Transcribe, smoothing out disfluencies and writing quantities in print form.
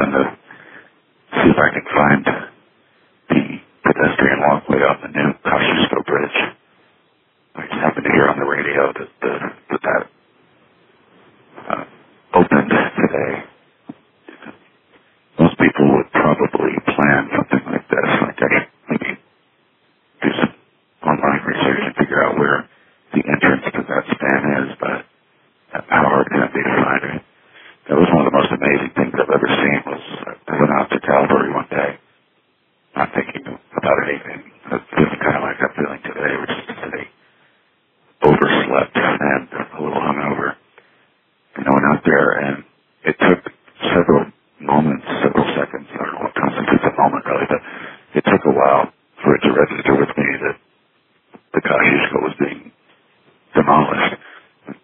going to see if I can find the pedestrian walkway on the new Kosciuszko Bridge. I just happened to hear on the radio that opened today. Most people would probably plan something like this, like maybe do some online research and figure out where the entrance to that span is, but how hard can it be to find it? That was one of the most amazing things I've ever seen. Was I went out to Calvary one day, not thinking about anything, feeling kind of like I'm feeling today, which is today, overslept and a little hungover. And I went out there, and it took